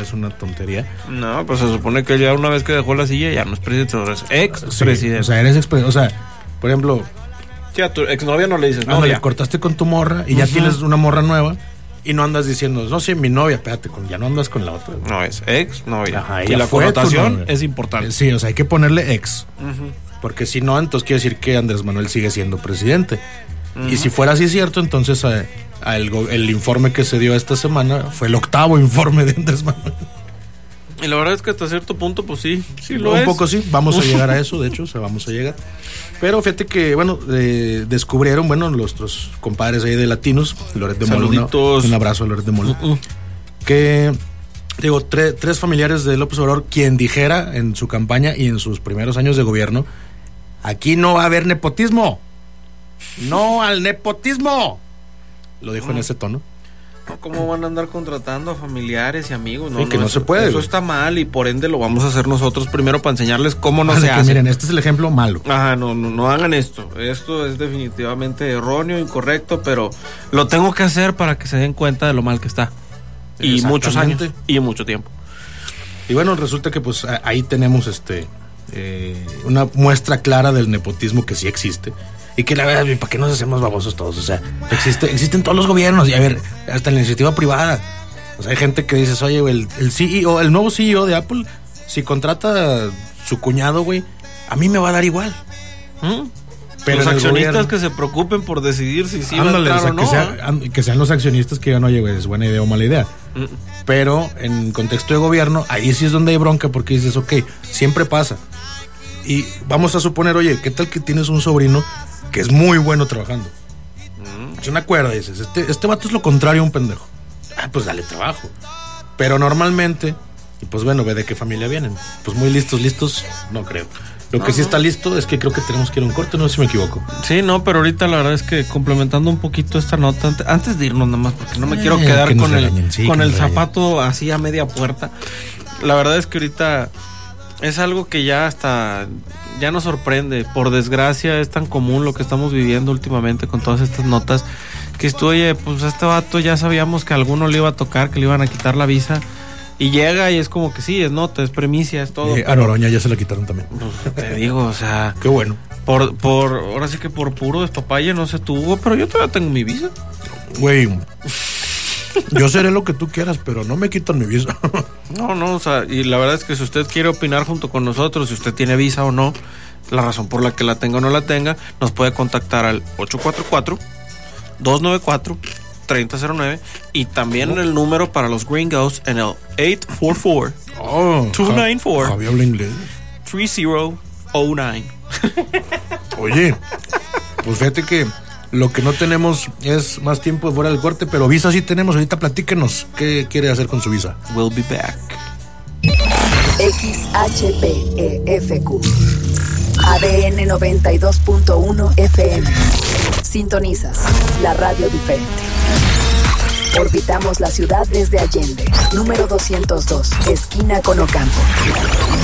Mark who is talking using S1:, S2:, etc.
S1: es una tontería.
S2: No, pues se supone que ya una vez que dejó la silla ya no es presidente, es ex-presidente.
S1: Sí, o sea, eres o sea, por ejemplo,
S2: sí, a tu exnovia no le dices, no,
S1: ya cortaste con tu morra y ya tienes una morra nueva y no andas diciendo, no, sí, mi novia, espérate, ya no andas con la otra.
S2: No, es ex-novia.
S1: Ajá,
S2: y la connotación es importante.
S1: Sí, o sea, hay que ponerle ex. Porque si no, entonces quiere decir que Andrés Manuel sigue siendo presidente. Y si fuera así cierto, entonces el informe que se dio esta semana fue el 8º informe de Andrés Manuel.
S2: Y la verdad es que hasta cierto punto, pues sí lo
S1: un
S2: es.
S1: Poco sí, vamos a llegar a eso, de hecho, vamos a llegar. Pero fíjate que, bueno, descubrieron, nuestros compadres ahí de Latinos, Loret de Mola, un abrazo a Loret de Mola, que, digo, tres familiares de López Obrador, quien dijera en su campaña y en sus primeros años de gobierno, aquí no va a haber nepotismo. No al nepotismo. Lo dijo en ese tono.
S2: No, ¿cómo van a andar contratando a familiares y amigos?
S1: No, que no se puede.
S2: Eso está mal y por ende lo vamos a hacer nosotros primero para enseñarles cómo no se hace.
S1: Miren, este es el ejemplo malo.
S2: Ajá, no hagan esto. Esto es definitivamente erróneo, incorrecto, pero lo tengo que hacer para que se den cuenta de lo mal que está. Y muchos años y mucho tiempo.
S1: Y bueno, resulta que pues ahí tenemos una muestra clara del nepotismo que sí existe. Y que la verdad, ¿para qué nos hacemos babosos todos? O sea, existen todos los gobiernos. Y a ver, hasta la iniciativa privada. O sea, hay gente que dices, oye, güey, el CEO, el nuevo CEO de Apple, si contrata su cuñado, güey, a mí me va a dar igual.
S2: Pero los accionistas que se preocupen por decidir si sí va a entrar o no.
S1: Que sean los accionistas que digan, oye, güey, es buena idea o mala idea. Pero en contexto de gobierno, ahí sí es donde hay bronca, porque dices, ok, siempre pasa. Y vamos a suponer, oye, ¿qué tal que tienes un sobrino que es muy bueno trabajando? Es una cuerda, dices, este vato es lo contrario a un pendejo. Pues dale trabajo. Pero normalmente, y pues bueno, ve de qué familia vienen. Pues muy listos, no creo. Lo que sí está listo es que creo que tenemos que ir a un corte, no sé si me equivoco.
S2: Sí, no, pero ahorita la verdad es que complementando un poquito esta nota, antes de irnos nada más, porque no me quiero quedar con el zapato así a media puerta. La verdad es que ahorita es algo que ya nos sorprende. Por desgracia es tan común lo que estamos viviendo últimamente con todas estas notas, que oye, pues a este vato ya sabíamos que a alguno le iba a tocar, que le iban a quitar la visa. Y llega y es como que sí, es nota, es primicia, es todo.
S1: A Noroña ya se la quitaron también.
S2: Pues, te digo, o sea.
S1: Qué bueno.
S2: Ahora sí que por puro despapalle, no sé tú, pero yo todavía tengo mi visa.
S1: Güey, yo seré lo que tú quieras, pero no me quitan mi visa.
S2: No, o sea, y la verdad es que si usted quiere opinar junto con nosotros, si usted tiene visa o no, la razón por la que la tenga o no la tenga, nos puede contactar al 844-294-3009 y también el número para los gringos en el 844-294
S1: Javi habla inglés.
S2: 3009.
S1: Oye, pues fíjate que lo que no tenemos es más tiempo fuera del corte, pero visa sí tenemos. Ahorita platíquenos qué quiere hacer con su visa.
S2: We'll be back.
S3: XHPEFQ ADN 92.1 FM. Sintonizas la radio diferente. Orbitamos la ciudad desde Allende, número 202, esquina con Ocampo.